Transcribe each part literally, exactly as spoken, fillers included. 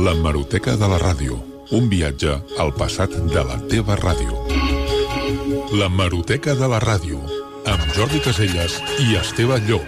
L'hemeroteca de la ràdio. Un viatge al passat de la teva ràdio. L'hemeroteca de la ràdio. Amb Jordi Casellas i Esteve Llop.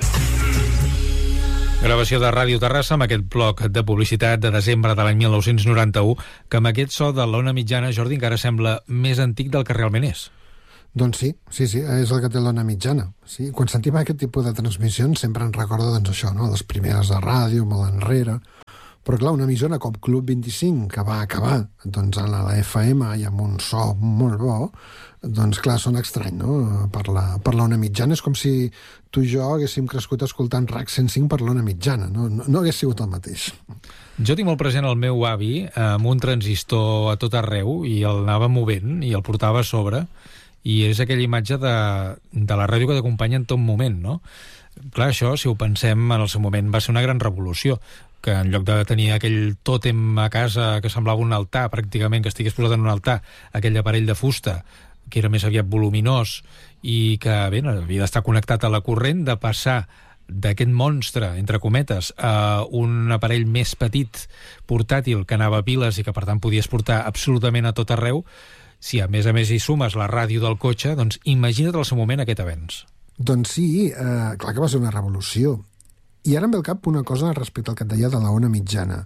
Gravació de Ràdio Terrassa amb aquest bloc de publicitat de desembre de l'any mil nou-cents noranta-u, que amb aquest so de l'ona mitjana, Jordi, encara sembla més antic del que realment és. Doncs sí, sí, sí, és el que té l'ona mitjana. Sí, quan sentim aquest tipus de transmissions sempre ens recorda, doncs, això, no?, les primeres de ràdio, molt enrere. Però, clar, una emissora com Club vint-i-cinc, que va acabar doncs, a la F M i amb un so molt bo, doncs, clar, sona estrany, no?, per la, per l'ona mitjana. És com si tu i jo haguéssim crescut escoltant R A C cent cinc per l'ona mitjana. No, no, no hagués sigut el mateix. Jo tinc molt present el meu avi amb un transistor a tot arreu i el anava movent i el portava a sobre, i és aquella imatge de, de la ràdio que t'acompanya en tot moment, no? Clar, això, si ho pensem, en el seu moment va ser una gran revolució, que en lloc de tenir aquell tòtem a casa que semblava un altar, pràcticament, que estigués posat en un altar, aquell aparell de fusta, que era més aviat voluminós i que, bé, havia d'estar connectat a la corrent, de passar d'aquest monstre, entre cometes, a un aparell més petit, portàtil, que anava a piles i que, per tant, podies portar absolutament a tot arreu. Si a més a més hi sumes la ràdio del cotxe, doncs imagina't al seu moment aquest avenç. Doncs sí, eh, clar que va ser una revolució. I ara em ve al cap una cosa respecte al que et deia de la ona mitjana.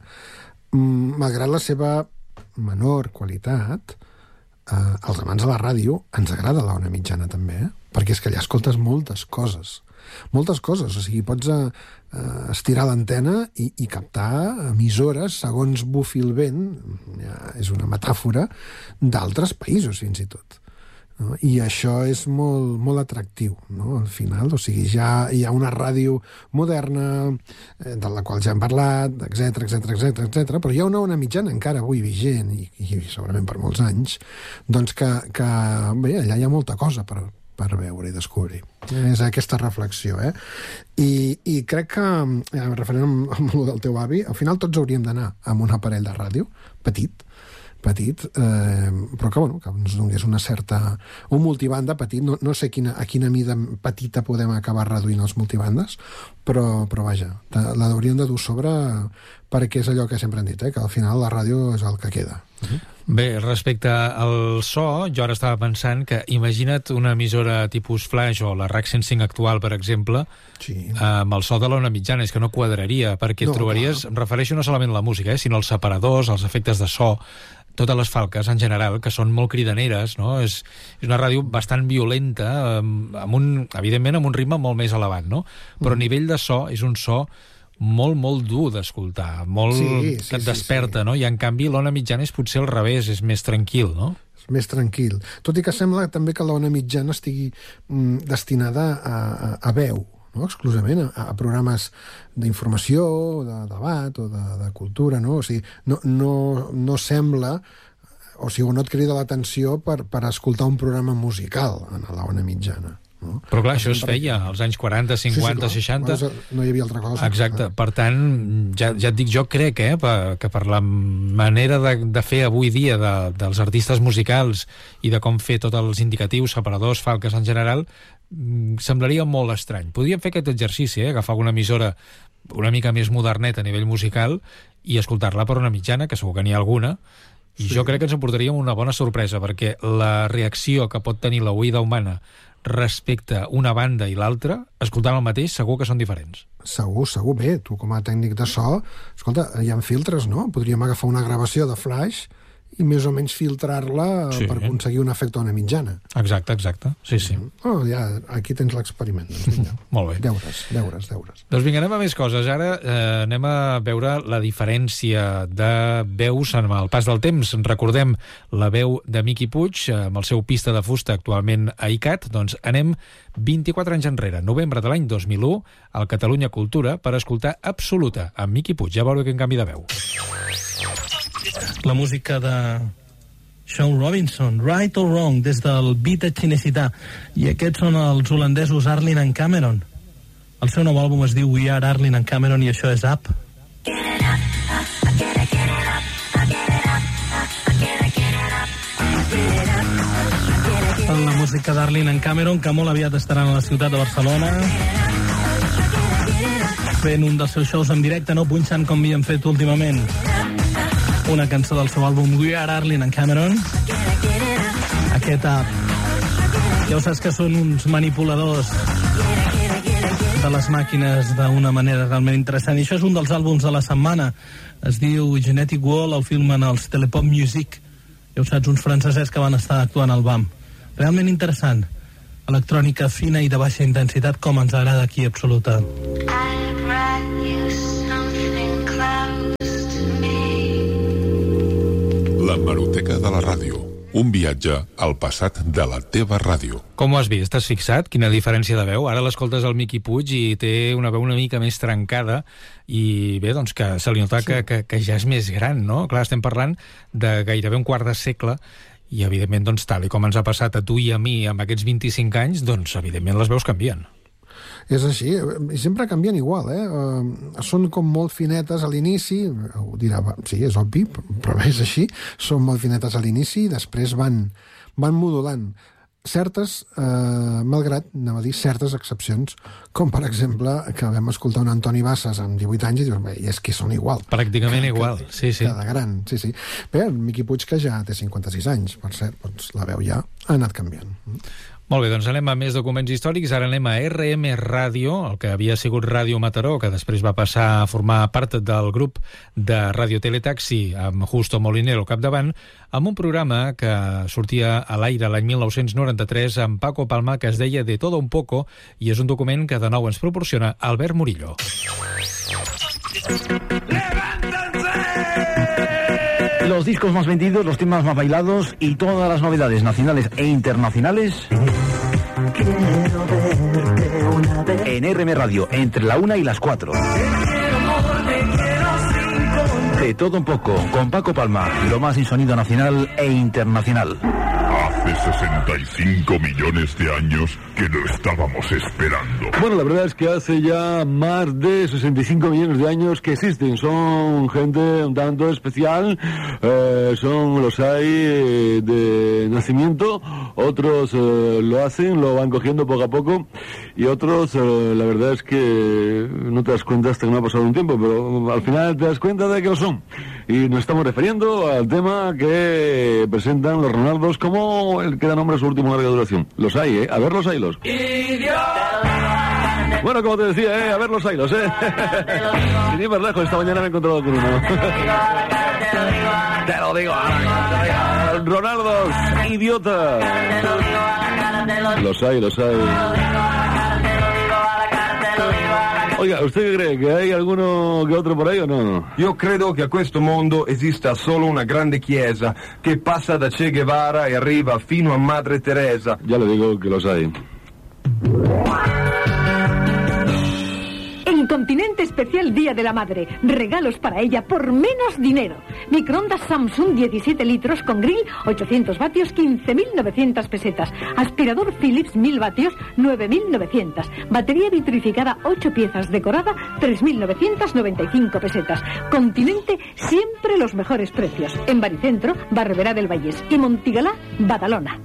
Mm, malgrat la seva menor qualitat, eh, als amants de la ràdio ens agrada la ona mitjana també, eh? Perquè és que allà escoltes moltes coses. Moltes coses, o sigui, pots eh, estirar l'antena i, i captar emissores segons bufi el vent, ja és una metàfora, d'altres països fins i tot. No? I això és molt, molt atractiu, no? Al final, o sigui, ja hi ha una ràdio moderna, eh, de la qual ja hem parlat, etcètera, etcètera, etcètera, etcètera, però hi ha una ona mitjana encara avui vigent, i, i segurament per molts anys, doncs que, que bé, allà hi ha molta cosa per, per veure i descobrir. És aquesta reflexió, eh? I, i crec que, eh, referent amb, amb el del teu avi, al final tots hauríem d'anar amb un aparell de ràdio, petit, petit, eh, però que, bueno, que ens donés una certa... Un multibanda petit, no, no sé quina, a quina mida petita podem acabar reduint els multibandes, però, però vaja, l'hauríem de dur sobre perquè és allò que sempre hem dit, eh, que al final la ràdio és el que queda. Uh-huh. Bé, respecte al so, jo ara estava pensant que imagina't una emissora tipus flash o la R A C cent cinc actual, per exemple, sí, amb el so de l'ona mitjana, és que no quadraria, perquè no, trobaries, clar. Em refereixo no solament a la música, eh, sinó als separadors, als efectes de so, totes les falques en general, que són molt cridaneres, no? És, és una ràdio bastant violenta, amb, amb un, evidentment amb un ritme molt més elevat, no? Però mm. a nivell de so, és un so molt, molt dur d'escoltar, molt sí, sí, que et desperta, sí, sí. No? I en canvi l'ona mitjana és potser al revés, és més tranquil, no? És més tranquil. Tot i que sembla també que l'ona mitjana estigui mm, destinada a, a, a veu, no? Exclusivament a, a programes d'informació, de debat o de, de cultura, no? O sigui, no, no, no sembla, o sigui, no et crida l'atenció per, per escoltar un programa musical en l'ona mitjana. No? Però clar, això es feia als anys quaranta, cinquanta, sí, sí, seixanta... No hi havia altra cosa. Exacte, per tant, ja, ja et dic, jo crec eh, que per la manera de, de fer avui dia de, dels artistes musicals i de com fer tots els indicatius, separadors, falques en general, semblaria molt estrany. Podríem fer aquest exercici, eh, agafar una emissora una mica més moderneta a nivell musical i escoltar-la per una mitjana, que segur que n'hi ha alguna, i sí. Jo crec que ens emportaríem una bona sorpresa, perquè la reacció que pot tenir la oïda humana respecte una banda i l'altra, escoltant el mateix, segur que són diferents. Segur, segur. Bé, tu com a tècnic de so, escolta, hi ha filtres, no? Podríem agafar una gravació de flash i més o menys filtrar-la sí. per aconseguir un efecte ona mitjana. Exacte, exacte. Sí, sí. Oh, ja, aquí tens l'experiment. Doncs vinga. Molt bé. Deures, deures, deures. Doncs vinga, anem a més coses. Ara eh, anem a veure la diferència de veus amb el pas del temps. Recordem la veu de Miqui Puig, amb el seu Pista de fusta, actualment a I C A T. Doncs anem vint-i-quatre anys enrere, novembre de l'any dos mil u, al Catalunya Cultura, per escoltar Absoluta, amb Miqui Puig. Ja veureu quin canvi de veu. La música de Sean Robinson, Right or Wrong, des del beat xinesità. I aquests són els holandesos Arlene and Cameron. El seu nou àlbum es diu We Are Arlene and Cameron i això és Up. La música d'Arlene and Cameron, que molt aviat estaran a la ciutat de Barcelona fent un dels seus shows en directe, no punxant com havien fet últimament. una cançó del seu àlbum We Are Arlen and Cameron. Aquest app, ja ho saps que són uns manipuladors de les màquines d'una manera realment interessant. I això és un dels àlbums de la setmana. Es diu Genetic Wall, el filmen els Telepop Music. Ja ho saps, uns francesets que van estar actuant al B A M. Realment interessant. Electrònica fina i de baixa intensitat, com ens agrada aquí, absoluta. L'hemeroteca de la ràdio. Un viatge al passat de la teva ràdio. Com ho has vist? T'has fixat? Quina diferència de veu? Ara l'escoltes el Miqui Puig i té una veu una mica més trencada i bé, doncs que se li nota sí. que, que, que ja és més gran, no? Clar, estem parlant de gairebé un quart de segle i, evidentment, doncs, tal i com ens ha passat a tu i a mi amb aquests vint-i-cinc anys, doncs, evidentment, les veus canvien. És així, i sempre canvien igual, eh? Uh, són com molt finetes a l'inici, ho dirà, sí, és obvi, però és així, són molt finetes a l'inici i després van, van modulant. Certes, eh, malgrat, anem a dir, certes excepcions, com per exemple que vam escoltar un Antoni Bassas amb divuit anys i dius, bé, i és que són igual. Pràcticament que, igual, que, sí, sí. Que de gran, sí, sí. Bé, el Miqui Puig, que ja té cinquanta-sis anys, per cert, doncs la veu ja ha anat canviant. Molt bé, doncs anem a més documents històrics. Ara anem a R M Ràdio, el que havia sigut Ràdio Mataró, que després va passar a formar part del grup de Radio Teletaxi amb Justo Molinero al capdavant, amb un programa que sortia a l'aire l'any mil nou-cents noranta-tres amb Paco Palma, que es deia De Todo Un Poco, i és un document que de nou ens proporciona Albert Murillo. Los discos más vendidos, los temas más bailados y todas las novedades nacionales e internacionales en R M Radio, entre la una y las cuatro. De Todo Un Poco, con Paco Palma, lo más en sonido nacional e internacional. Hace sesenta y cinco millones de años que lo estábamos esperando. Bueno, la verdad es que hace ya más de sesenta y cinco millones de años que existen. Son gente un tanto especial. Eh, son los hay eh, de nacimiento. Otros eh, lo hacen, lo van cogiendo poco a poco. Y otros, eh, la verdad es que no te das cuenta hasta que no ha pasado un tiempo. Pero al final te das cuenta de que lo son. Y nos estamos refiriendo al tema que presentan los Ronaldos como el que da nombre a su último larga duración. Los hay, ¿eh? A ver los haylos. Bueno, como te decía, ¿eh? A ver los haylos, ¿eh? Sin ir más lejos, esta mañana me he encontrado con uno. Te lo digo. Ronaldos, idiota. Los hay, los hay. Oiga, ¿usted cree que hay alguno que otro por ahí o no? Io credo che a questo mondo esista solo una grande chiesa che passa da Che Guevara e arriva fino a Madre Teresa. Ya le digo que los hay. En Continente Especial Día de la Madre, regalos para ella por menos dinero. Microondas Samsung diecisiete litros con grill, ochocientos vatios, quince mil novecientas pesetas. Aspirador Philips mil vatios, nueve mil novecientas. Batería vitrificada ocho piezas decorada, tres mil novecientas noventa y cinco pesetas. Continente, siempre los mejores precios. En Baricentro, Barberá del Vallès y Montigalá, Badalona.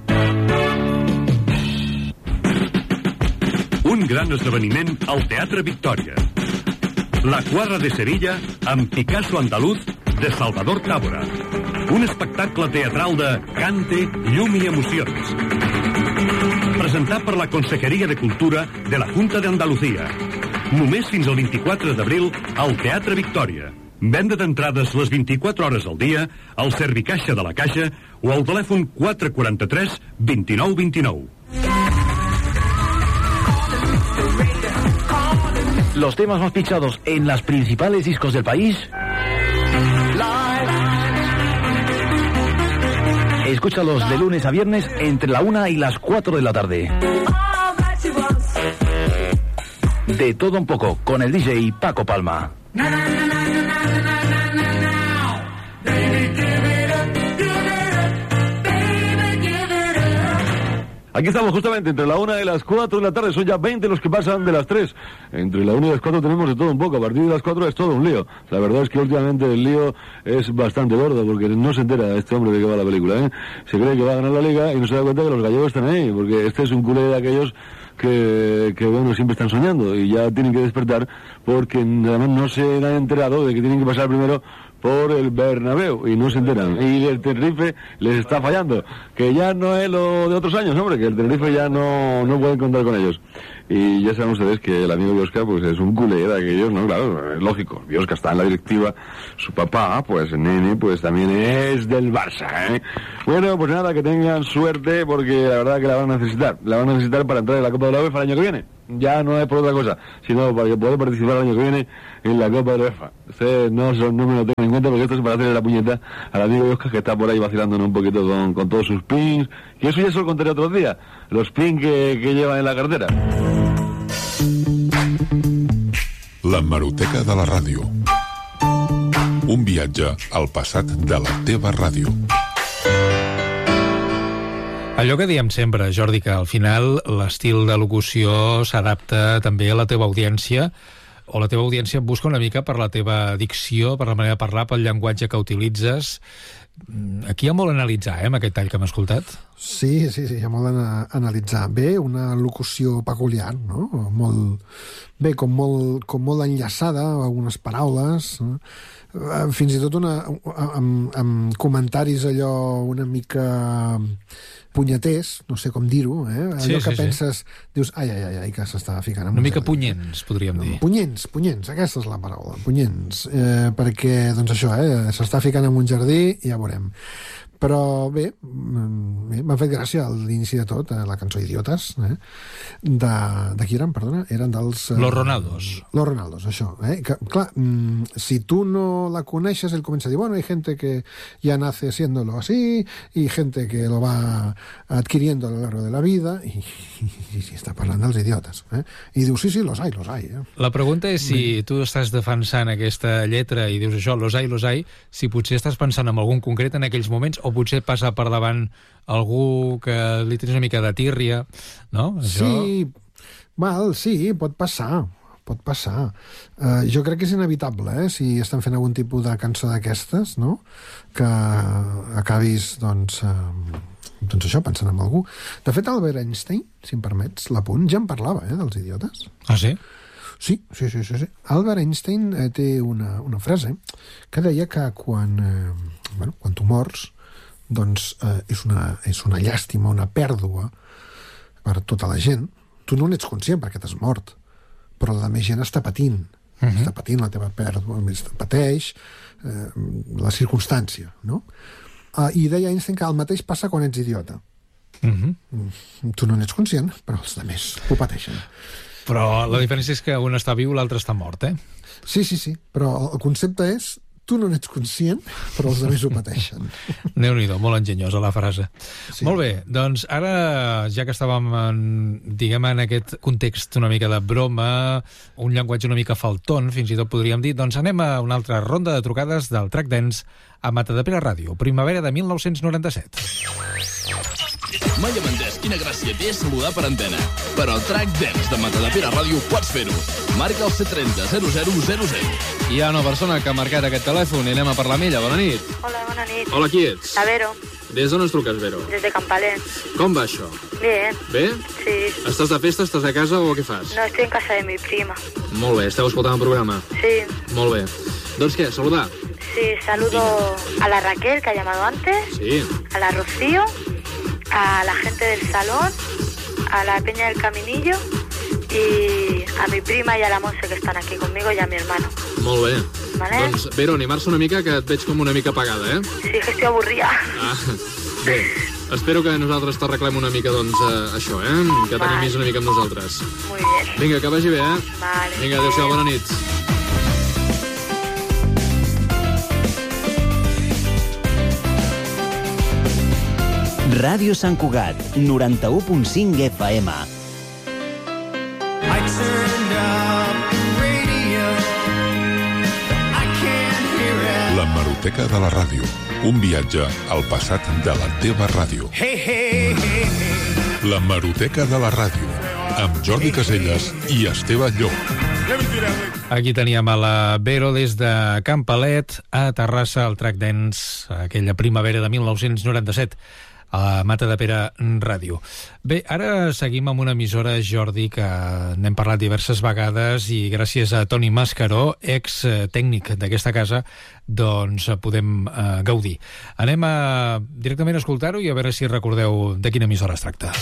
Un gran esdeveniment al Teatre Victòria. La Quadra de Sevilla amb Picasso andaluz de Salvador Tàbora. Un espectacle teatral de cante, llum i emocions. Presentat per la Consejeria de Cultura de la Junta de Andalucía. Només fins al vint-i-quatre d'abril al Teatre Victòria. Venda d'entrades les vint-i-quatre hores al dia al Servicaixa de la Caixa o al telèfon quatre quaranta-tres vint-i-nou vint-i-nou. Los temas más pinchados en las principales discos del país. Escúchalos de lunes a viernes entre la una y las cuatro de la tarde. De Todo Un Poco, con el D J Paco Palma. Aquí estamos justamente entre la una y las cuatro de la tarde. Son ya veinte los que pasan de las tres. Entre la una y las cuatro tenemos de todo un poco. A partir de las cuatro es todo un lío. La verdad es que últimamente el lío es bastante gordo, porque no se entera este hombre de qué va la película, ¿eh? Se cree que va a ganar la liga y no se da cuenta que los gallegos están ahí, porque este es un culé de aquellos que, que bueno, siempre están soñando y ya tienen que despertar porque además no se han enterado de que tienen que pasar primero por el Bernabéu y no se enteran. Y el Tenerife les está fallando, que ya no es lo de otros años, hombre, que el Tenerife ya no, no pueden contar con ellos. Y ya saben ustedes que el amigo Biosca pues es un culé de aquellos, ¿no? Claro, es lógico. Biosca está en la directiva, su papá, pues nene, pues también es del Barça, ¿eh? Bueno, pues nada, que tengan suerte porque la verdad que la van a necesitar. La van a necesitar para entrar en la Copa de la UEFA el año que viene. Ya no es por otra cosa, sino para que pueda participar el año que viene en la Copa de la UEFA. Ustedes no, no me lo tengan en cuenta porque esto es para hacerle la puñeta al amigo Biosca que está por ahí vacilándonos un poquito con, con todos sus pins. Y eso ya se lo contaré otros días. Los pins que, que llevan en la cartera. La Hemeroteca de la ràdio. Un viatge al passat de la teva ràdio. Allò que diem sempre, Jordi, que al final l'estil de locució s'adapta també a la teva audiència, o la teva audiència busca una mica per la teva dicció, per la manera de parlar, pel llenguatge que utilitzes. Aquí hi ha molt a analitzar, eh, amb aquest tall que hem escoltat. Sí, sí, sí, hi ha molt a analitzar. Bé, una locució peculiar, no? Molt, bé, com molt, com molt enllaçada, algunes paraules, no? Fins i tot una, amb, amb comentaris allò una mica punyeters, no sé com dir-ho, eh? Allò sí, que sí, penses, sí. Dius, ai, ai, ai, ai, que s'està ficant amb una mica punyents, podríem dir. Punyents, punyents, aquesta és la paraula, punyents, eh, perquè, doncs això, eh, s'està ficant en un jardí i ja veurem. Però bé, m'ha fet gràcia a l'inici de tot, eh, la cançó Idiotes, eh? de, de qui eren, perdona? Eren dels... Eh, Los Ronaldos. Los Ronaldos, això. Eh? Que, clar, mm, si tu no la coneixes, ell comença a dir, bueno, hay gente que ya nace siéndolo así, y gente que lo va adquiriendo a lo largo de la vida, i, i, i està parlant dels idiotes. Eh? I diu, sí, sí, los hay, los hay. Eh? La pregunta és si mm. tu estàs defensant aquesta lletra i dius això, los hay, los hay, si potser estàs pensant en algun concret en aquells moments, o potser passa per davant algú que li tens una mica de tírria, no? Això... Sí, val, sí, pot passar, pot passar. Uh, jo crec que és inevitable, eh, si estan fent algun tipus de cançó d'aquestes, no?, que acabis, doncs, uh, doncs això, pensant en algú. De fet, Albert Einstein, si em permets, l'apunt, ja en parlava, eh, dels idiotes. Ah, sí? Sí, sí, sí, sí, sí. Albert Einstein eh, té una, una frase que deia que quan, eh, bueno, quan tu mors, doncs eh, és, una, és una llàstima, una pèrdua per tota la gent. Tu no n'ets conscient perquè t'has mort, però la més gent està patint. Uh -huh. Està patint la teva pèrdua, pateix eh, la circumstància, no? Uh, I deia Einstein que el mateix passa quan ets idiota. Uh -huh. Tu no n'ets conscient, però els altres ho pateixen. Però la diferència és que un està viu i l'altre està mort, eh? Sí, sí, sí, però el concepte és tu no n'ets conscient, però els altres ho pateixen. Déu-n'hi-do, molt enginyosa la frase. Sí. Molt bé, doncs ara, ja que estàvem en, diguem, en aquest context una mica de broma, un llenguatge una mica falton, fins i tot podríem dir, doncs anem a una altra ronda de trucades del Track Dance a Matadepera Ràdio, primavera de mil nou-cents noranta-set. Mai hem entès quina gràcia té saludar per antena. Però al Track Dance de Matadepera Ràdio pots fer-ho. Marca el set trenta zero zero zero zero. Hi ha una persona que ha marcat aquest telèfon i anem a parlar amb ella. Bona nit. Hola, bona nit. Hola, qui ets? La Vero. Des d'on ens truques, Vero? Des de Campalet. Com va això? Bien. Bé? Sí. Estàs de festa, estàs a casa o què fas? No, estoy en casa de mi prima. Molt bé, esteu escoltant el programa? Sí. Molt bé. Doncs què, saludar? Sí, saludo a la Raquel, que ha llamado antes. Sí. A la Rocío. A la gente del salón, a la Peña del Caminillo y a mi prima y a la Monse que están aquí conmigo y a mi hermano. Molt bé. Vale. Doncs, Vero, animar-se una mica, que et veig com una mica apagada, eh? Sí, que estoy avorrida. Ah, bé, espero que nosaltres t'arreglem una mica, doncs, eh, això, eh? Que t'animis vale. Una mica amb nosaltres. Muy bien. Vinga, que vagi bé, eh? Vale. Vinga, adéu-siau, bona nit. Ràdio Sant Cugat, noranta-u punt cinc F M. La Hemeroteca de la ràdio. Un viatge al passat de la teva ràdio. Hey, hey, hey, hey. La Hemeroteca de la ràdio. Amb Jordi Caselles i Esteve Llop. Aquí teníem a la Vero des de Campalet a Terrassa, al Track Dance, aquella primavera de mil nou-cents noranta-set. a Matadepera Ràdio. Bé, ara seguim amb una emissora, Jordi, que n'hem parlat diverses vegades i gràcies a Toni Mascaró, ex-tècnic d'aquesta casa, doncs podem eh, gaudir. Anem a directament a escoltar-ho i a veure si recordeu de quina emissora es tracta.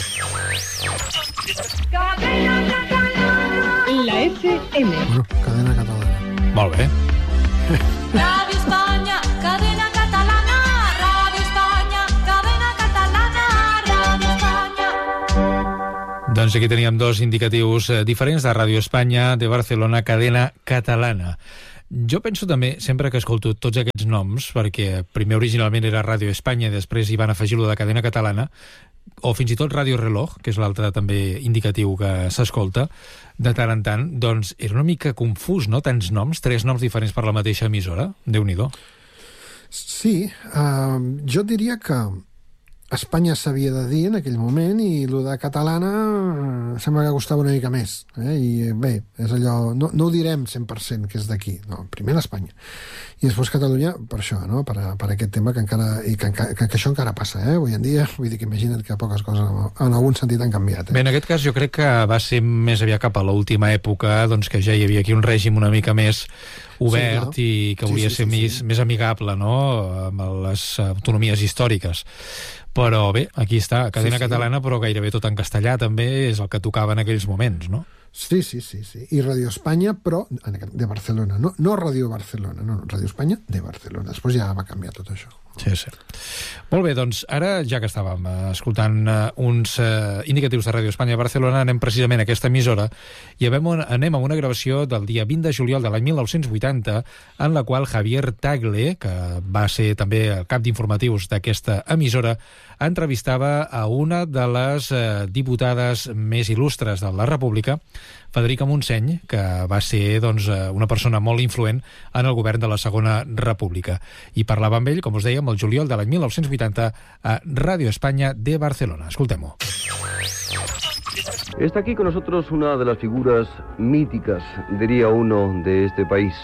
La F M. Bueno, cadena catalana. Molt bé. Radio España, cadena catalana. Radio España, cadena catalana. Radio España. Doncs aquí teníem dos indicatius eh, diferents de Ràdio Espanya, de Barcelona, cadena catalana. Jo penso també, sempre que escolto tots aquests noms, perquè primer originalment era Ràdio Espanya i després hi van afegir-lo de cadena catalana, o fins i tot Ràdio Reloj, que és l'altre també indicatiu que s'escolta, de tant en tant, doncs era una mica confús, no?, tants noms, tres noms diferents per la mateixa emissora. Déu-n'hi-do. Sí, uh, jo diria que Espanya s'havia de dir en aquell moment i el de catalana uh, sembla que costava una mica més. Eh? I bé, és allò... No, no ho direm cent per cent que és d'aquí, no, primer l'Espanya. I després Catalunya, per això, no? per, per aquest tema que encara... I que, que, que això encara passa, eh? Avui en dia. Vull dir que imagina't que poques coses en algun sentit han canviat. Eh? Bé, en aquest cas jo crec que va ser més aviat cap a l'última època, doncs que ja hi havia aquí un règim una mica més obert, sí, no? I que volia sí, sí, ser sí, més, sí. més amigable, no?, amb les autonomies històriques. Però bé, aquí està, cadena sí, sí. catalana, però gairebé tot en castellà també és el que tocava en aquells moments, no? Sí, sí, sí, sí. I Ràdio Espanya, però de Barcelona, no, no Ràdio Barcelona, no, no, Ràdio Espanya de Barcelona. Després ja va canviar tot això. Sí, sí. Molt bé, doncs ara, ja que estàvem escoltant uh, uns uh, indicatius de Ràdio Espanya a Barcelona, anem precisament a aquesta emissora i anem a una gravació del dia vint de juliol de l'any mil nou-cents vuitanta, en la qual Javier Tagle, que va ser també el cap d'informatius d'aquesta emissora, entrevistava a una de les uh, diputades més il·lustres de la República, Federica Montseny, que va ser doncs, una persona molt influent en el govern de la Segona República. I parlava amb ell, com us dèiem, el juliol de l'any mil nou-cents vuitanta a Ràdio Espanya de Barcelona. Escoltem-ho. Está aquí con nosotros una de las figuras míticas, diría uno, de este país.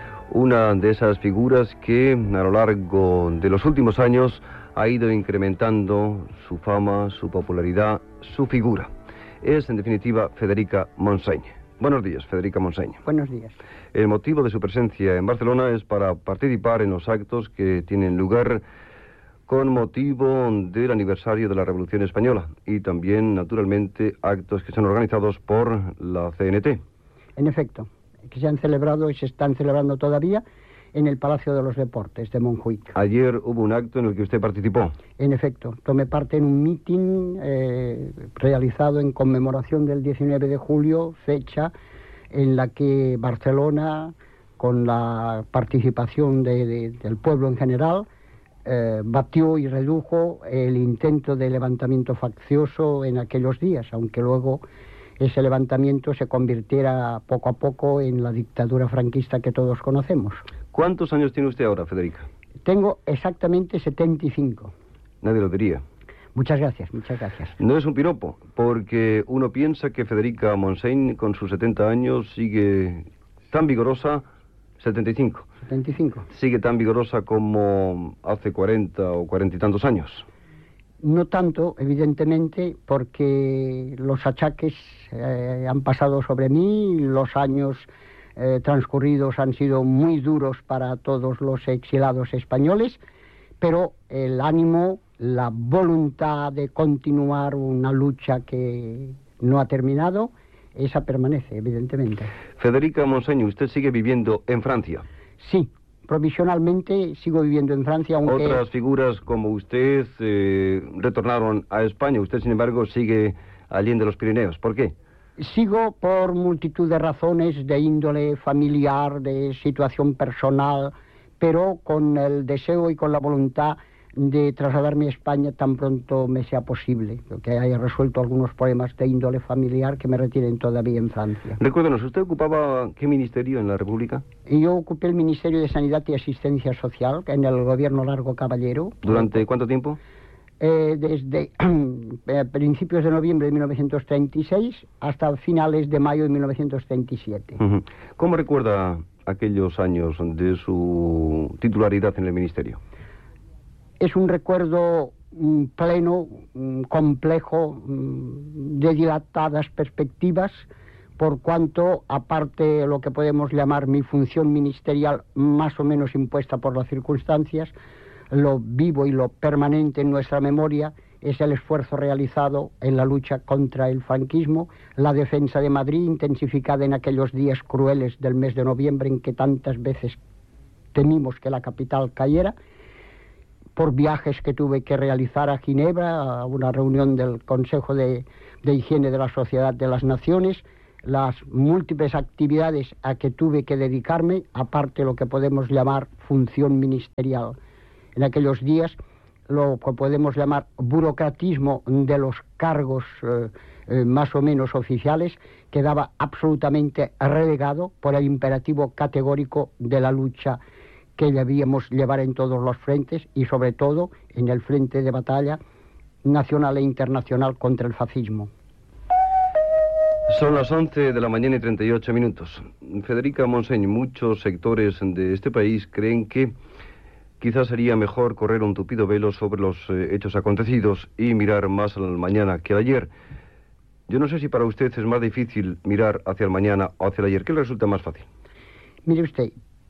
Una de esas figuras que a lo largo de los últimos años ha ido incrementando su fama, su popularidad, su figura. Es, en definitiva, Federica Montseny. Buenos días, Federica Montseny. Buenos días. El motivo de su presencia en Barcelona es para participar en los actos que tienen lugar con motivo del aniversario de la Revolución Española y también, naturalmente, actos que son organizados por la C N T. En efecto, que se han celebrado y se están celebrando todavía en el Palacio de los Deportes de Montjuïc. Ayer hubo un acto en el que usted participó. En efecto, tomé parte en un mitin eh, realizado en conmemoración del diecinueve de julio, fecha en la que Barcelona, con la participación de, de, del pueblo en general, eh, batió y redujo el intento de levantamiento faccioso en aquellos días, aunque luego ese levantamiento se convirtiera poco a poco en la dictadura franquista que todos conocemos. ¿Cuántos años tiene usted ahora, Federica? Tengo exactamente setenta y cinco. Nadie lo diría. Muchas gracias, muchas gracias. No es un piropo, porque uno piensa que Federica Montseny, con sus setenta años, sigue tan vigorosa, setenta y cinco. setenta y cinco. Sigue tan vigorosa como hace cuarenta o cuarenta y tantos años. No tanto, evidentemente, porque los achaques eh, han pasado sobre mí, los años eh, transcurridos han sido muy duros para todos los exilados españoles, pero el ánimo, la voluntad de continuar una lucha que no ha terminado, esa permanece, evidentemente. Federica Montseny, ¿usted sigue viviendo en Francia? Sí. Provisionalmente sigo viviendo en Francia, aunque... Otras figuras como usted eh, retornaron a España. Usted, sin embargo, sigue allí en los Pirineos. ¿Por qué? Sigo por multitud de razones de índole familiar, de situación personal, pero con el deseo y con la voluntad de trasladarme a España tan pronto me sea posible, que haya resuelto algunos problemas de índole familiar que me retienen todavía en Francia. Recuérdenos, ¿usted ocupaba qué ministerio en la República? Yo ocupé el Ministerio de Sanidad y Asistencia Social en el gobierno Largo Caballero. ¿Durante cuánto tiempo? Eh, desde eh, principios de noviembre de mil novecientos treinta y seis hasta finales de mayo de mil novecientos treinta y siete. Uh-huh. ¿Cómo recuerda aquellos años de su titularidad en el ministerio? Es un recuerdo un pleno, un complejo, de dilatadas perspectivas, por cuanto, aparte de lo que podemos llamar mi función ministerial más o menos impuesta por las circunstancias, lo vivo y lo permanente en nuestra memoria es el esfuerzo realizado en la lucha contra el franquismo, la defensa de Madrid, intensificada en aquellos días crueles del mes de noviembre en que tantas veces temimos que la capital cayera, por viajes que tuve que realizar a Ginebra, a una reunión del Consejo de, de Higiene de la Sociedad de las Naciones, las múltiples actividades a que tuve que dedicarme, aparte de lo que podemos llamar función ministerial. En aquellos días, lo que podemos llamar burocratismo de los cargos eh, eh, más o menos oficiales, quedaba absolutamente relegado por el imperativo categórico de la lucha que debíamos llevar en todos los frentes y sobre todo en el frente de batalla nacional e internacional contra el fascismo. Son las once de la mañana y treinta y ocho minutos. Federica Montseny, muchos sectores de este país creen que quizás sería mejor correr un tupido velo sobre los eh, hechos acontecidos y mirar más al mañana que al ayer. Yo no sé si para usted es más difícil mirar hacia el mañana o hacia el ayer. ¿Qué le resulta más fácil? Mire usted,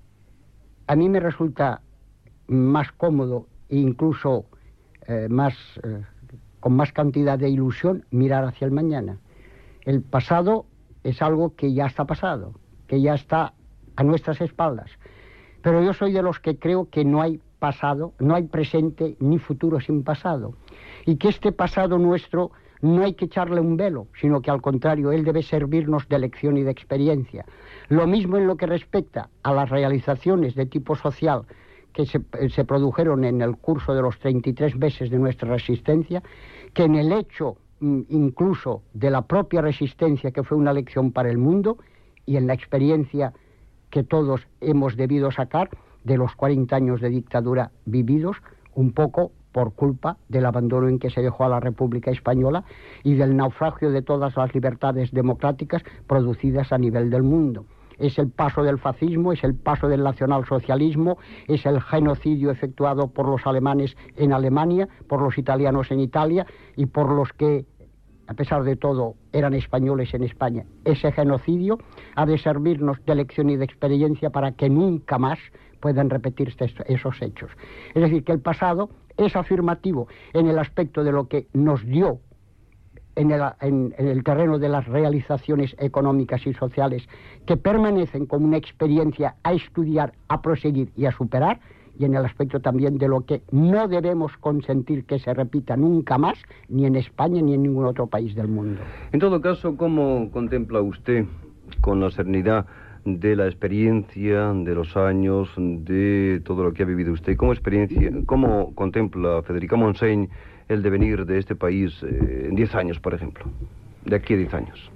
a mí me resulta más cómodo e incluso eh, más, eh, con más cantidad de ilusión mirar hacia el mañana. El pasado es algo que ya está pasado, que ya está a nuestras espaldas. Pero yo soy de los que creo que no hay pasado, no hay presente ni futuro sin pasado. Y que este pasado nuestro no hay que echarle un velo, sino que al contrario, él debe servirnos de lección y de experiencia. Lo mismo en lo que respecta a las realizaciones de tipo social que se, se produjeron en el curso de los treinta y tres meses de nuestra resistencia, que en el hecho incluso de la propia resistencia, que fue una lección para el mundo, y en la experiencia que todos hemos debido sacar de los cuarenta años de dictadura vividos, un poco por culpa del abandono en que se dejó a la República Española y del naufragio de todas las libertades democráticas producidas a nivel del mundo. Es el paso del fascismo, es el paso del nacionalsocialismo, es el genocidio efectuado por los alemanes en Alemania, por los italianos en Italia y por los que, a pesar de todo, eran españoles en España. Ese genocidio ha de servirnos de lección y de experiencia para que nunca más puedan repetirse esos hechos. Es decir, que el pasado es afirmativo en el aspecto de lo que nos dio En el, en, en el terreno de las realizaciones económicas y sociales, que permanecen como una experiencia a estudiar, a proseguir y a superar, y en el aspecto también de lo que no debemos consentir que se repita nunca más, ni en España ni en ningún otro país del mundo. En todo caso, ¿cómo contempla usted, con la serenidad de la experiencia, de los años, de todo lo que ha vivido usted, cómo, experiencia, cómo contempla Federica Montseny el devenir de este país eh, en diez años, por ejemplo, de aquí a diez años?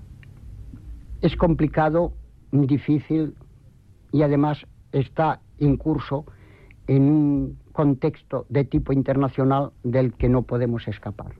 Es complicado, difícil y además está en curso en un contexto de tipo internacional del que no podemos escapar.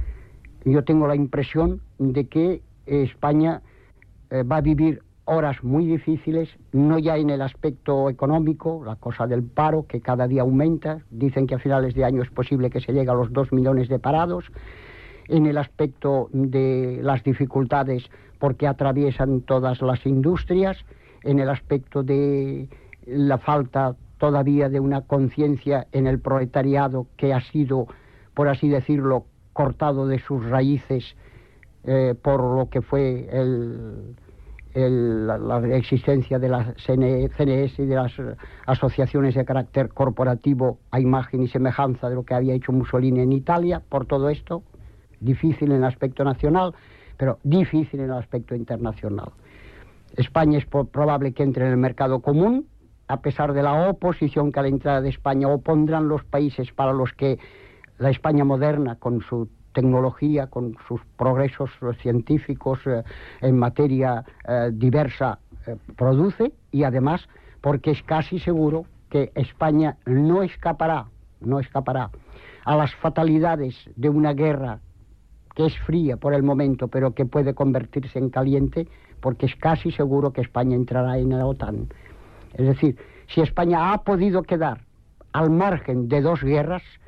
Yo tengo la impresión de que España eh, va a vivir horas muy difíciles, no ya en el aspecto económico, la cosa del paro, que cada día aumenta, dicen que a finales de año es posible que se llegue a los dos millones de parados, en el aspecto de las dificultades porque atraviesan todas las industrias, en el aspecto de la falta todavía de una conciencia en el proletariado que ha sido, por así decirlo, cortado de sus raíces eh, por lo que fue el... El, la, la existencia de la C N S y de las asociaciones de carácter corporativo a imagen y semejanza de lo que había hecho Mussolini en Italia. Por todo esto, difícil en el aspecto nacional, pero difícil en el aspecto internacional. España es probable que entre en el mercado común, a pesar de la oposición que a la entrada de España opondrán los países para los que la España moderna, con su tecnología, con sus progresos científicos eh, en materia eh, diversa, eh, produce, y además porque es casi seguro que España no escapará, no escapará a las fatalidades de una guerra que es fría por el momento, pero que puede convertirse en caliente, porque es casi seguro que España entrará en la OTAN. Es decir, si España ha podido quedar al margen de dos guerras,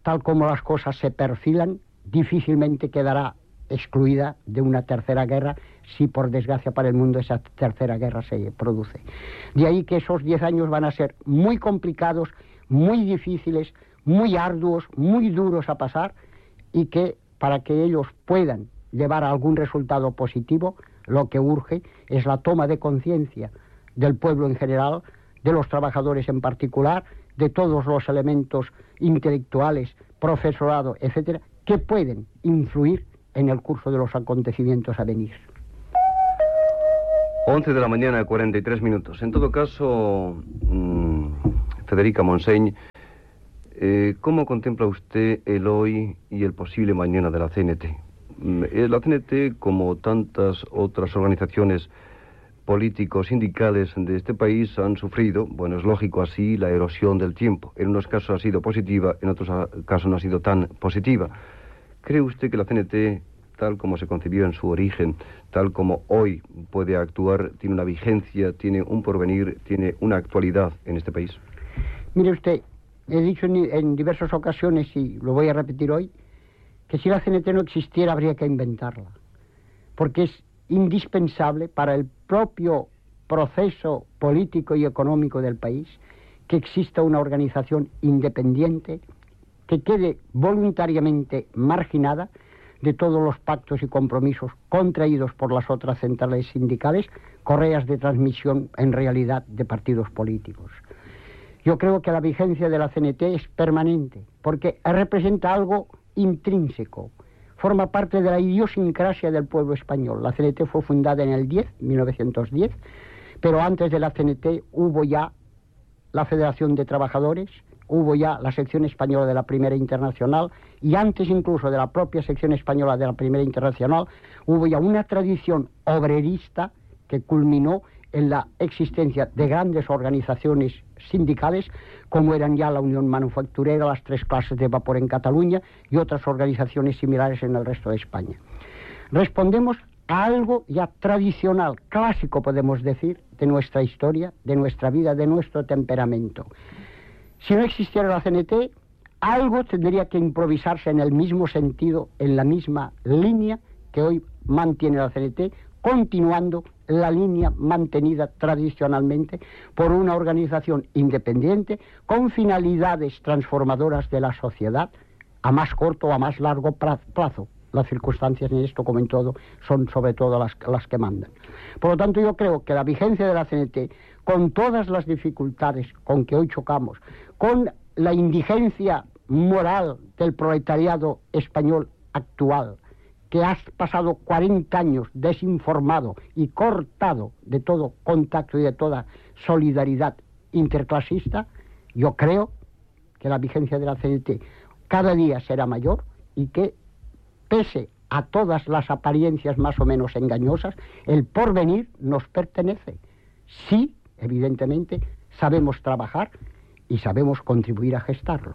tal como las cosas se perfilan, difícilmente quedará excluida de una tercera guerra, si por desgracia para el mundo esa tercera guerra se produce. De ahí que esos diez años van a ser muy complicados, muy difíciles, muy arduos, muy duros a pasar, y que para que ellos puedan llevar a algún resultado positivo, lo que urge es la toma de conciencia del pueblo en general, de los trabajadores en particular, de todos los elementos intelectuales, profesorado, etcétera, que pueden influir en el curso de los acontecimientos a venir. once de la mañana, cuarenta y tres minutos. En todo caso, mmm, Federica Montseny, eh, ¿cómo contempla usted el hoy y el posible mañana de la C N T? La C N T, como tantas otras organizaciones políticos sindicales de este país, han sufrido, bueno, es lógico así, la erosión del tiempo. En unos casos ha sido positiva, en otros casos no ha sido tan positiva. ¿Cree usted que la C N T, tal como se concibió en su origen, tal como hoy puede actuar, tiene una vigencia, tiene un porvenir, tiene una actualidad en este país? Mire usted, he dicho en, en diversas ocasiones, y lo voy a repetir hoy, que si la C N T no existiera habría que inventarla, porque es indispensable para el propio proceso político y económico del país que exista una organización independiente que quede voluntariamente marginada de todos los pactos y compromisos contraídos por las otras centrales sindicales, correas de transmisión en realidad de partidos políticos. Yo creo que la vigencia de la C N T es permanente, porque representa algo intrínseco, forma parte de la idiosincrasia del pueblo español. La C N T fue fundada en el diez, mil novecientos diez, pero antes de la C N T hubo ya la Federación de Trabajadores, hubo ya la sección española de la Primera Internacional, y antes incluso de la propia sección española de la Primera Internacional, hubo ya una tradición obrerista que culminó en la existencia de grandes organizaciones sindicales, como eran ya la Unión Manufacturera, las Tres Clases de Vapor en Cataluña y otras organizaciones similares en el resto de España. Respondemos a algo ya tradicional, clásico podemos decir, de nuestra historia, de nuestra vida, de nuestro temperamento. Si no existiera la C N T, algo tendría que improvisarse en el mismo sentido, en la misma línea que hoy mantiene la C N T, continuando la línea mantenida tradicionalmente por una organización independiente con finalidades transformadoras de la sociedad a más corto o a más largo plazo. Las circunstancias en esto, como en todo, son sobre todo las, las que mandan. Por lo tanto, yo creo que la vigencia de la C N T, con todas las dificultades con que hoy chocamos, con la indigencia moral del proletariado español actual, que ha pasado cuarenta años desinformado y cortado de todo contacto y de toda solidaridad interclasista, yo creo que la vigencia de la C N T cada día será mayor y que, pese a todas las apariencias más o menos engañosas, el porvenir nos pertenece. Sí, evidentemente, sabemos trabajar y sabemos contribuir a gestarlo.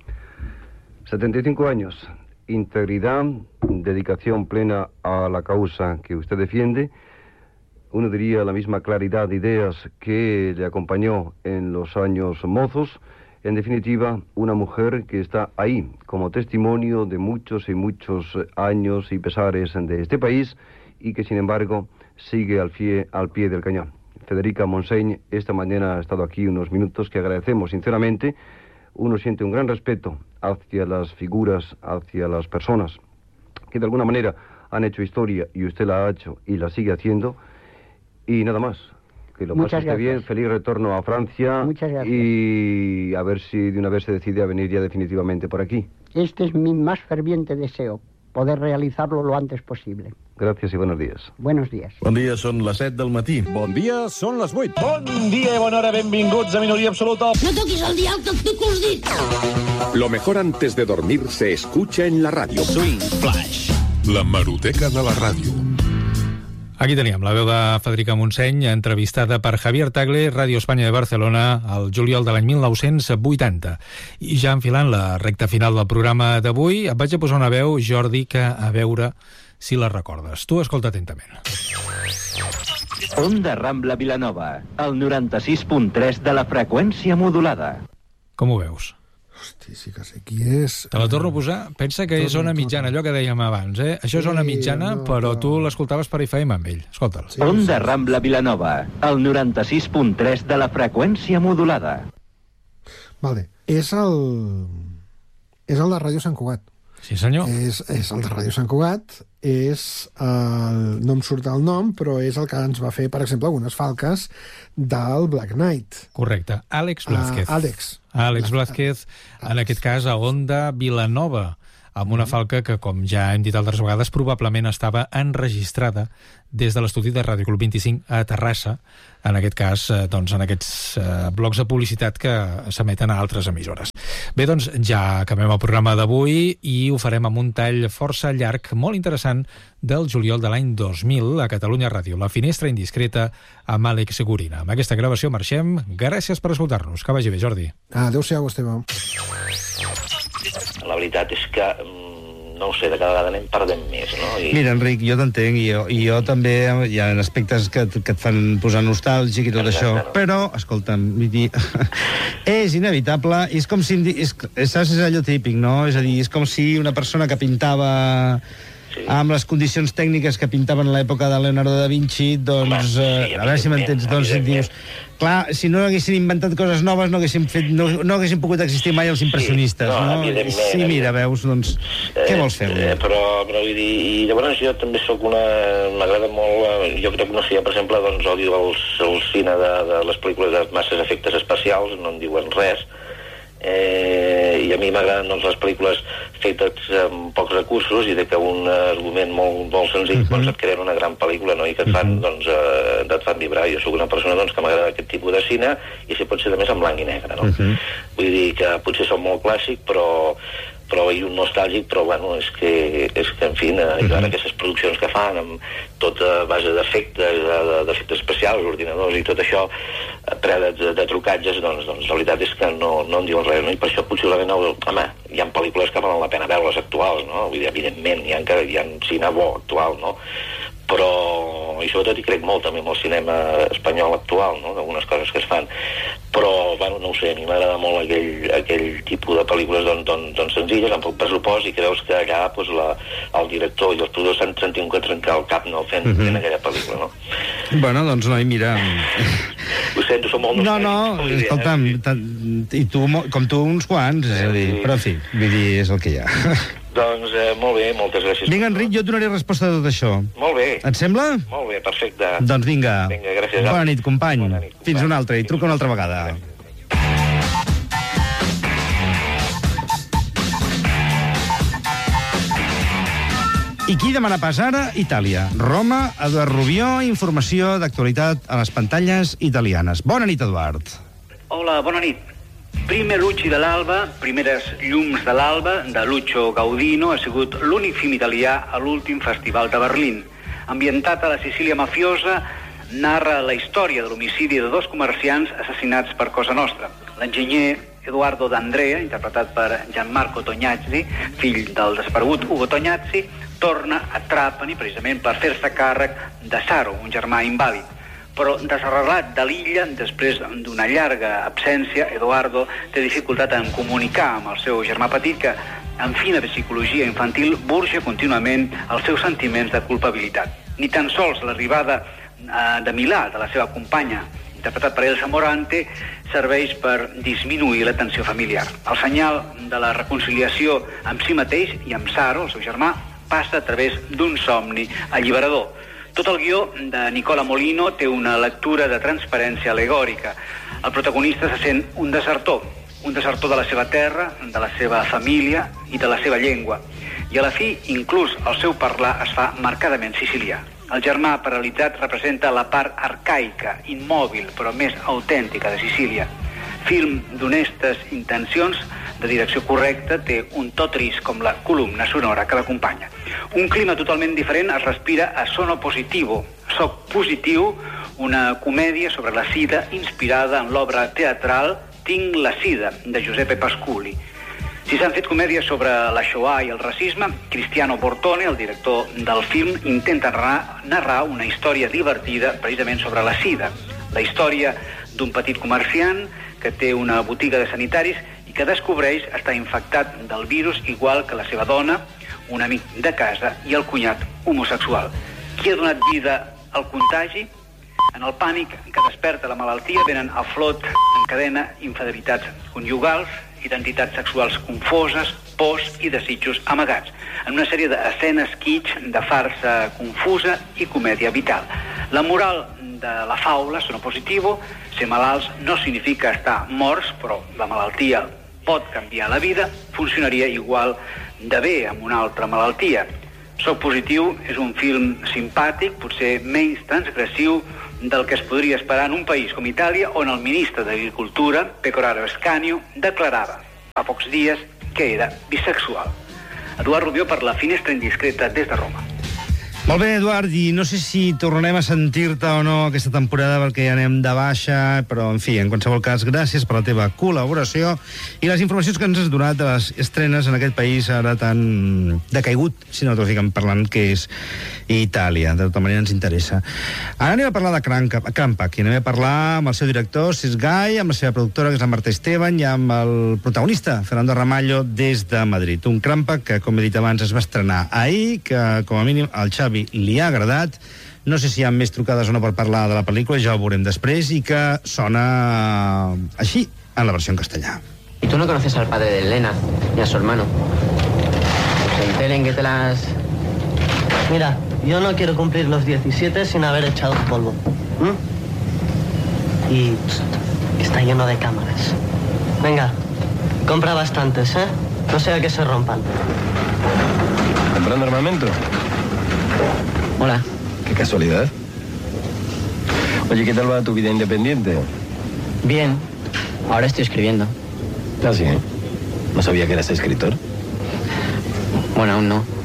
setenta y cinco años, integridad, dedicación plena a la causa que usted defiende. Uno diría la misma claridad de ideas que le acompañó en los años mozos. En definitiva, una mujer que está ahí como testimonio de muchos y muchos años y pesares de este país y que, sin embargo, sigue al pie, al pie del cañón. Federica Montseny, esta mañana ha estado aquí unos minutos que agradecemos sinceramente. Uno siente un gran respeto hacia las figuras, hacia las personas que de alguna manera han hecho historia y usted la ha hecho y la sigue haciendo. Y nada más. Que lo pase usted bien, feliz retorno a Francia. Muchas gracias. Y a ver si de una vez se decide a venir ya definitivamente por aquí. Este es mi más ferviente deseo, poder realizarlo lo antes posible. Gràcies i buenos días. Buenos días. Bon dia, són les set del matí. Bon dia, són les vuit. Bon dia i bona hora, benvinguts a Minoria Absoluta. No toquis el dial, que et toco els dits. Lo mejor antes de dormir se escucha en la radio. Swing Flash. La Hemeroteca de la ràdio. Aquí teníem la veu de Federica Montseny, entrevistada per Javier Tagle, Ràdio Espanya de Barcelona, el juliol de l'any mil nou-cents vuitanta. I ja enfilant la recta final del programa d'avui, et vaig a posar una veu, Jordi, que a veure si la recordes. Tu escolta atentament. Onda Rambla Vilanova, el noranta-sis punt tres de la freqüència modulada. Com ho veus? Hosti, sí que sé qui és. Te la torno a posar? Pensa que és Ona Mitjana, allò que dèiem abans, eh? Això és Ona Mitjana, però tu l'escoltaves per F M amb ell. Escolta'l. Sí, Onda sí. Rambla Vilanova, el noranta-sis punt tres de la freqüència modulada. Vale. És el... És el de Ràdio Sant Cugat. Sí, senyor. És, és el de Ràdio Sant Cugat, és el... no em surt el nom, però és el que ens va fer, per exemple, algunes falques del Black Knight. Correcte. Àlex Blázquez. Uh, Àlex. Àlex Blázquez, en aquest cas, a Onda Vilanova, amb una falca que, com ja hem dit altres vegades, probablement estava enregistrada des de l'estudi de Ràdio Club vint-i-cinc a Terrassa, en aquest cas, doncs, en aquests eh, blocs de publicitat que s'emeten a altres emissores. Bé, doncs, ja acabem el programa d'avui i ho farem amb un tall força llarg, molt interessant, del juliol de l'any dos mil a Catalunya Ràdio, La finestra indiscreta amb Àlex Gorina. Amb aquesta gravació marxem. Gràcies per escoltar-nos. Que vagi bé, Jordi. Adéu-siau, Esteve. La veritat és que, no ho sé, de cada vegada anem perdent més, no? I... Mira, Enric, jo t'entenc, i jo, i jo també hi ha aspectes que, que et fan posar nostàlgic i tot Exacte, això, no? Però, escolta'm, vull dir, és inevitable, és com si... És, saps, és allò típic, no? És a dir, és com si una persona que pintava... Sí. Amb les condicions tècniques que pintaven a l'època de Leonardo da Vinci, doncs, sí, eh, a veure si m'entens, doncs dius, clar, si no haguessin inventat coses noves no haguessin, fet, no, no haguessin pogut existir mai els impressionistes, sí, no? no? Sí, mira, veus, doncs, eh, què vols fer? Eh, però, però vull dir, i llavors jo també sóc una... m'agrada molt, jo crec que no sé, per exemple, doncs odio el, el cine de, de les pel·lícules de masses efectes especials, no en diuen res, eh, i a mi m'agraden doncs, les pel·lícules fetes amb pocs recursos i de que un argument molt, molt senzill uh-huh. doncs et creen una gran pel·lícula, no? I que et fan, uh-huh. doncs, eh, et fan vibrar. Jo sóc una persona doncs, que m'agrada aquest tipus de cine i si pot ser també en blanc i negre, no? Uh-huh. Vull dir que potser són molt clàssic, però però i un nostàlgic, però bueno, és que, és que en fi, eh, uh-huh. ara aquestes produccions que fan amb tota base d'efectes, d'efectes especials, ordinadors i tot això, pre de, de trucatges, doncs, doncs la veritat és que no, no en diuen res, no? I per això possiblement, home, hi ha pel·lícules que valen la pena veure, les actuals, no? Vull dir, evidentment, hi ha, hi ha cine bo actual, no? Però, i sobretot hi crec molt també amb el cinema espanyol actual, no? Algunes coses que es fan, però, bueno, no ho sé, a mi m'agrada molt aquell, aquell tipus de pel·lícules doncs, doncs, doncs senzilles, amb poc pressupost, i que veus que allà doncs, la, el director i els productors s'han tingut que trencar el cap, no, fent, uh-huh. fent aquella pel·lícula, no? Bueno, doncs, noi, mira... Ho sento, som molt nostàlics. No, no, escolta'm, eh? i tu, com tu, uns quants, és a dir, però, en fi, vull dir, és el que hi ha. Doncs eh, molt bé, moltes gràcies. Vinga, Enric, jo et donaré resposta a tot això. Molt bé. Et sembla? Molt bé, perfecte. Doncs vinga. Vinga, gràcies. Bona nit, company. Bona nit, Fins una altra, i truca una altra vegada. I qui demana pas ara? Itàlia. Roma, Eduard Rubió, informació d'actualitat a les pantalles italianes. Bona nit, Eduard. Hola, bona nit. Prime luci de l'alba, primeres llums de l'alba, de Lucio Gaudino, ha sigut l'únic film italià a l'últim festival de Berlín. Ambientat a la Sicília mafiosa, narra la història de l'homicidi de dos comerciants assassinats per Cosa Nostra. L'enginyer Eduardo D'Andrea, interpretat per Gianmarco Tognazzi, fill del desaparegut Ugo Tognazzi, torna a Trapani precisament per fer-se càrrec de Saro, un germà invàlid. Però desarrelat de l'illa, després d'una llarga absència, Eduardo té dificultat en comunicar amb el seu germà petit que, en fina psicologia infantil, burja contínuament els seus sentiments de culpabilitat. Ni tan sols l'arribada eh, de Milà, de la seva companya, interpretat per Elsa Morante, serveix per disminuir la tensió familiar. El senyal de la reconciliació amb si mateix i amb Saro, el seu germà, passa a través d'un somni alliberador. Tot el guió de Nicola Molino té una lectura de transparència alegòrica. El protagonista se sent un desertor, un desertor de la seva terra, de la seva família i de la seva llengua. I a la fi, inclús el seu parlar es fa marcadament sicilià. El germà paralitzat representa la part arcaica, immòbil, però més autèntica de Sicília. Film d'honestes intencions, de direcció correcta, té un to trist com la columna sonora que l'acompanya. Un clima totalment diferent es respira a Sono Positivo, Soc Positiu, una comèdia sobre la sida inspirada en l'obra teatral Tinc la sida, de Giuseppe Pasculi. Si s'han fet comèdies sobre la Shoah i el racisme, Cristiano Bortone, el director del film, intenta narrar, narrar una història divertida precisament sobre la sida. La història d'un petit comerciant que té una botiga de sanitaris i que descobreix estar infectat del virus igual que la seva dona, un amic de casa i el cunyat homosexual. Qui ha donat vida al contagi? En el pànic que desperta la malaltia venen a flot en cadena infidelitats conjugals, identitats sexuals confoses, pors i desitjos amagats, en una sèrie d'escenes kitsch, de farsa confusa i comèdia vital. La moral de la faula, sono positivo, ser malalts no significa estar morts, però la malaltia pot canviar la vida, funcionaria igual de bé amb una altra malaltia. Soc positiu és un film simpàtic, potser menys transgressiu del que es podria esperar en un país com Itàlia, on el ministre d'Agricultura, Pecoraro Scanio, declarava fa pocs dies que era bisexual. Eduard Rubió per La finestra indiscreta des de Roma. Molt bé, Eduard, i no sé si tornarem a sentir-te o no aquesta temporada perquè ja anem de baixa, però, en fi, en qualsevol cas, gràcies per la teva col·laboració i les informacions que ens has donat de les estrenes en aquest país ara tan decaigut, cinematogràficament parlant, que és Itàlia. De tota manera ens interessa. Ara anem a parlar de Crampac, i anem a parlar amb el seu director, Cesc Gai, amb la seva productora, que és la Marta Esteban, i amb el protagonista, Fernando Ramallo, des de Madrid. Un Crampac que, com he dit abans, es va estrenar ahir, que, com a mínim, el Xavi li ha agradat. No sé si hi ha més trucades o no per parlar de la pel·lícula, ja ho veurem després, i que sona així, en la versió en castellà. ¿Y tú no conoces al padre de Elena y a su hermano? Se enteren que te las... Mira, yo no quiero cumplir los diecisiete sin haber echado polvo. ¿Mm? Y pst, está lleno de cámaras. Venga, compra bastantes, ¿eh? No sea que se rompan. ¿Comprando armamento? Hola. Qué casualidad. Oye, ¿qué tal va tu vida independiente? Bien. Ahora estoy escribiendo. Ah, sí. ¿No sabía que eras escritor? Bueno, aún no.